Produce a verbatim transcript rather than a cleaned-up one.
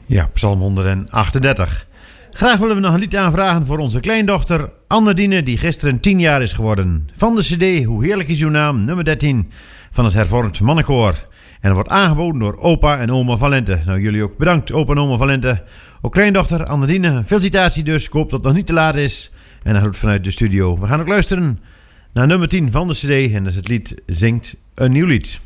Ja, Psalm honderdachtendertig. Graag willen we nog een lied aanvragen voor onze kleindochter Annediene, die gisteren tien jaar is geworden. Van de cd Hoe heerlijk is uw naam, nummer dertien van het hervormd mannenkoor. En dat wordt aangeboden door opa en oma Valente. Nou, jullie ook bedankt, opa en oma Valente. Ook kleindochter Annediene, felicitatie dus. Ik hoop dat het nog niet te laat is. En dan goed vanuit de studio. We gaan ook luisteren naar nummer tien van de cd. En dat is het lied Zingt een nieuw lied.